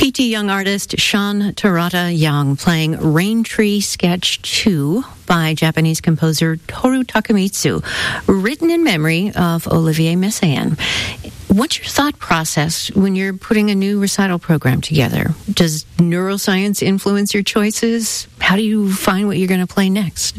P.T. Young artist Sean Terada Young playing Rain Tree Sketch 2 by Japanese composer Toru Takemitsu, written in memory of Olivier Messiaen. What's your thought process when you're putting a new recital program together? Does neuroscience influence your choices? How do you find what you're going to play next?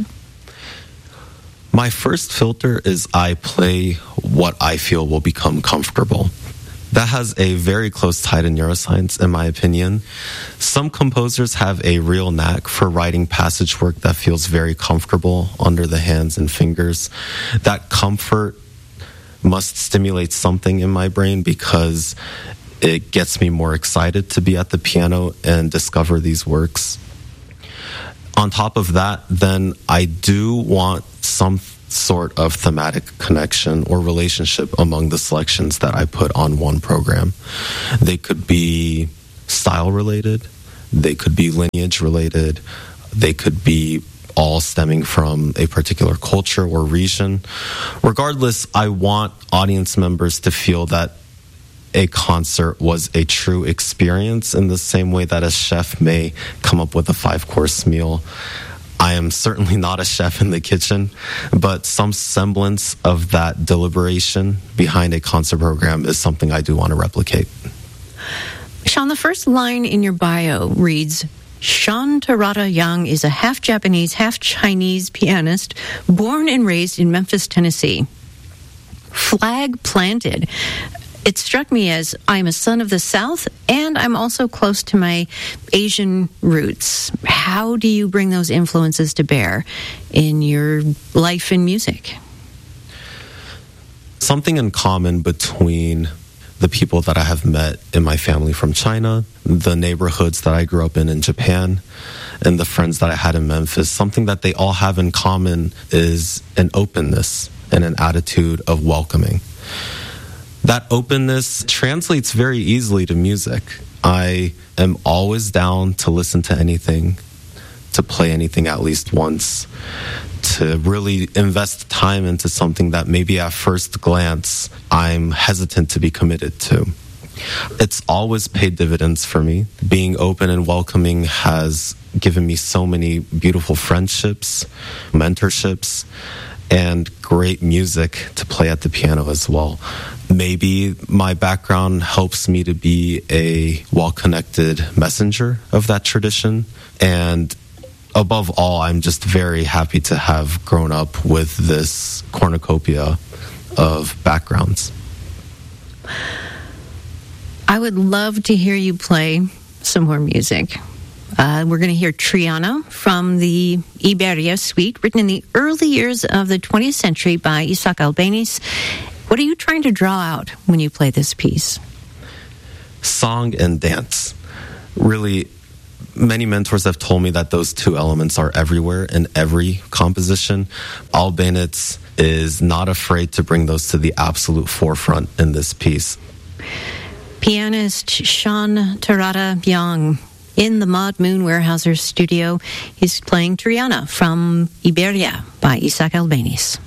My first filter is I play what I feel will become comfortable. That has a very close tie to neuroscience, in my opinion. Some composers have a real knack for writing passage work that feels very comfortable under the hands and fingers. That comfort must stimulate something in my brain because it gets me more excited to be at the piano and discover these works. On top of that, then I do want some sort of thematic connection or relationship among the selections that I put on one program. They could be style related, they could be lineage related, they could be all stemming from a particular culture or region. Regardless, I want audience members to feel that a concert was a true experience in the same way that a chef may come up with a 5-course meal. I am certainly not a chef in the kitchen, but some semblance of that deliberation behind a concert program is something I do want to replicate. Sean, the first line in your bio reads, Sean Terada Young is a half Japanese, half Chinese pianist born and raised in Memphis, Tennessee. Flag planted. It struck me as I'm a son of the South, and I'm also close to my Asian roots. How do you bring those influences to bear in your life and music? Something in common between the people that I have met in my family from China, the neighborhoods that I grew up in Japan, and the friends that I had in Memphis, something that they all have in common is an openness and an attitude of welcoming. That openness translates very easily to music. I am always down to listen to anything, to play anything at least once, to really invest time into something that maybe at first glance I'm hesitant to be committed to. It's always paid dividends for me. Being open and welcoming has given me so many beautiful friendships, mentorships, and great music to play at the piano as well. Maybe my background helps me to be a well-connected messenger of that tradition. And above all, I'm just very happy to have grown up with this cornucopia of backgrounds. I would love to hear you play some more music. We're going to hear Triana from the Iberia Suite, written in the early years of the 20th century by Isaac Albéniz. What are you trying to draw out when you play this piece? Song and dance. Really, many mentors have told me that those two elements are everywhere in every composition. Albéniz is not afraid to bring those to the absolute forefront in this piece. Pianist Sean Terada Young in the Maud Moon Weyerhaeuser studio. He's playing Triana from Iberia by Isaac Albéniz.